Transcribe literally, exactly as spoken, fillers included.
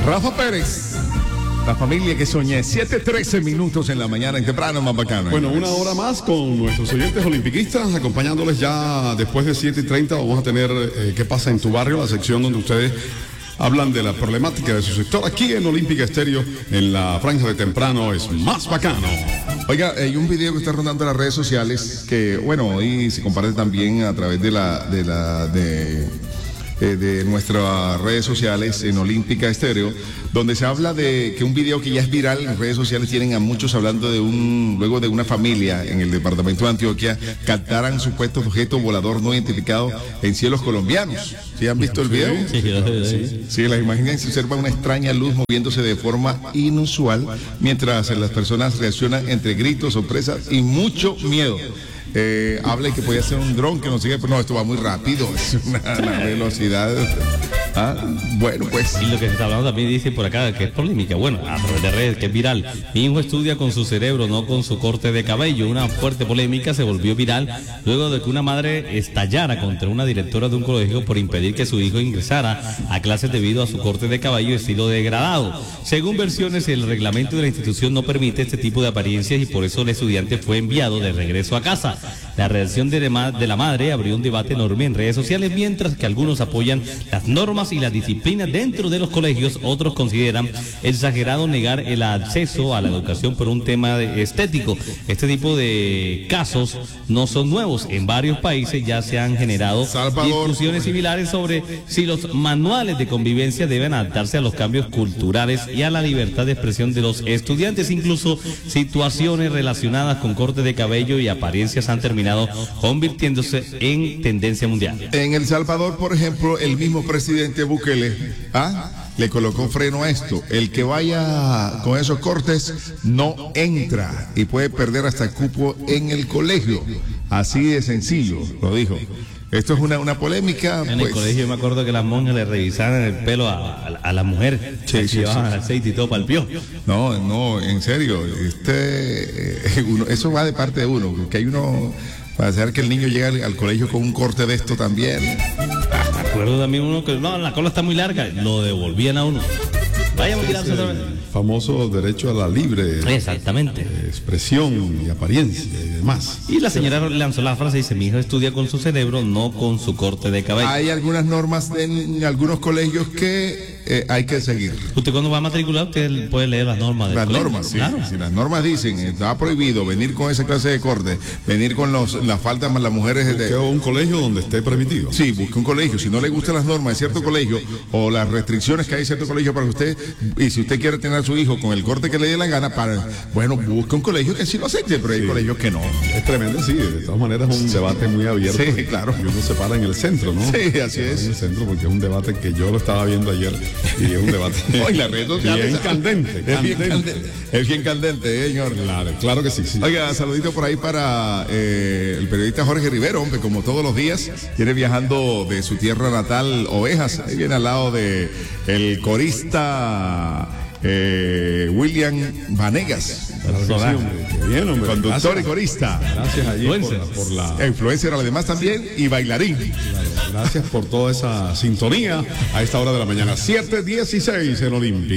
Rafa Pérez. La familia que soñé, siete trece minutos en la mañana, en temprano, más bacano. Bueno, una hora más con nuestros oyentes olimpiquistas, acompañándoles ya después de siete y treinta. Vamos a tener eh, ¿Qué pasa en tu barrio? La sección donde ustedes hablan de la problemática de su sector. Aquí en Olímpica Estéreo, en la franja de temprano, es más bacano. Oiga, hay un video que está rondando en las redes sociales que, bueno, hoy se comparte también a través de la, de la, de... de nuestras redes sociales en Olímpica Estéreo, donde se habla de que un video que ya es viral en redes sociales tienen a muchos hablando de un, luego de una familia en el departamento de Antioquia, captaran supuestos objetos volador no identificado en cielos colombianos. ¿Sí han visto el video? Sí, sí. Sí, las imágenes se observa una extraña luz moviéndose de forma inusual, mientras las personas reaccionan entre gritos, sorpresas y mucho miedo. Eh, habla y que podía ser un dron que nos sigue, pero no, esto va muy rápido, es una, una velocidad. Ah, bueno, pues. Y lo que se está hablando también dice por acá que es polémica, bueno, a través de redes, que es viral. Mi hijo estudia con su cerebro, no con su corte de cabello. Una fuerte polémica se volvió viral luego de que una madre estallara contra una directora de un colegio por impedir que su hijo ingresara a clases debido a su corte de cabello y estilo degradado. Según versiones, el reglamento de la institución no permite este tipo de apariencias y por eso el estudiante fue enviado de regreso a casa. La reacción de, de la madre abrió un debate enorme en redes sociales, mientras que algunos apoyan las normas y la disciplina dentro de los colegios, otros consideran exagerado negar el acceso a la educación por un tema de estético. Este tipo de casos no son nuevos. En varios países ya se han generado Salvador, discusiones similares sobre si los manuales de convivencia deben adaptarse a los cambios culturales y a la libertad de expresión de los estudiantes. Incluso situaciones relacionadas con corte de cabello y apariencias han terminado convirtiéndose en tendencia mundial. En El Salvador, por ejemplo, el mismo presidente Bukele ¿ah? le colocó freno a esto. El que vaya con esos cortes no entra y puede perder hasta el cupo en el colegio. Así de sencillo, lo dijo. Esto es una, una polémica. En pues, el colegio me acuerdo que las monjas le revisaban el pelo a, a, a la mujer. Sí, sí, llevaban sí. aceite y todo para el pío. No, no, en serio. Este, eh, uno, eso va de parte de uno, porque hay uno para hacer que el niño llegue al, al colegio con un corte de esto también. Me acuerdo también uno que no, la cola está muy larga, lo devolvían a uno. Vayamos a tirarse otra vez. Famoso derecho a la libre Exactamente. expresión y apariencia y demás. Y la señora lanzó la frase y dice: mi hijo estudia con su cerebro, no con su corte de cabello. Hay algunas normas en, en algunos colegios que eh, hay que seguir. Usted cuando va a matricular, usted puede leer las normas del Las colegio. normas, sí. Claro. Si las normas dicen, está prohibido venir con esa clase de corte, venir con los, las faltas más las mujeres. Busque De, un colegio donde esté permitido. sí, busque un colegio. Si no le gustan las normas de cierto colegio o las restricciones que hay en cierto colegio para usted, y si usted quiere tener a su hijo con el corte que le dé la gana, para, bueno, busque un colegio que sí lo acepte, pero hay Sí. colegios que no. Es tremendo, sí. De todas maneras es un debate muy abierto. Sí, claro. Y uno se para en el centro, ¿no? Sí, así Se para es. En el centro, porque es un debate que yo lo estaba viendo ayer y es un debate Hoy las redes sociales. bien candente. Es bien candente. candente. Es bien candente, ¿eh, señor? Claro, claro que sí, sí. Oiga, saludito por ahí para eh, el periodista Jorge Rivero, hombre, como todos los días, viene viajando de su tierra natal, Ovejas, ahí viene al lado de el corista eh, William Vanegas, Claro que sí, hombre. Qué bien, hombre. conductor Gracias. y corista, Gracias allí por, Influencer. por la... influencer además también y bailarín. Claro, gracias por toda esa sintonía a esta hora de la mañana. siete dieciséis en Olimpia.